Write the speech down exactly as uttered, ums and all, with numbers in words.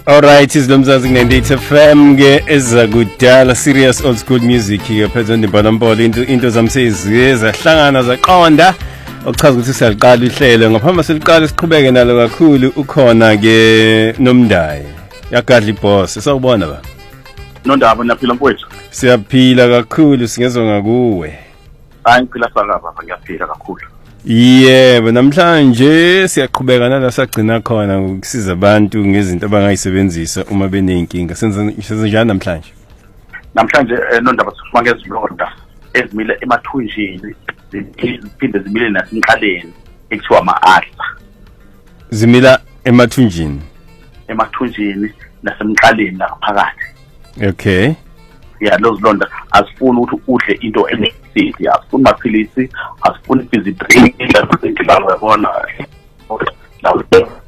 Alright, izilomzazi ninety-eight F M ke ezakudala serious old school music ke phezulu ndibonambolo into into zamseziye zahlangana zaqonda okuchaza ukuthi siyaqala ihlelo ngaphambi seliqala siqhubeke nalo kakhulu ukhona ke Nomdayi yagadla boss sawubona ba Nondaba naphila mfowethu siyaphila kakhulu singezwe ngakuwe hayi ngiphila sakaba ngiyaphila kakhulu yebo namhlanje siyaqhubeka nala sagcina khona ukusiza abantu ngezinto abangayisebenzisa uma benenkinga senza senza namhlanje namhlanje Nondaba sikhuluma ngezilonda ezimile emathunjini ziphinde zimile nasenqaleni ekuthiwa ama-alsa zimila emathunjini emathunjini nasemqaleni ngaphakathi okay ya lozilonda asifuni ukuthi udle into enesidi asifuni maphilisi asifuni physical drink indlela yabona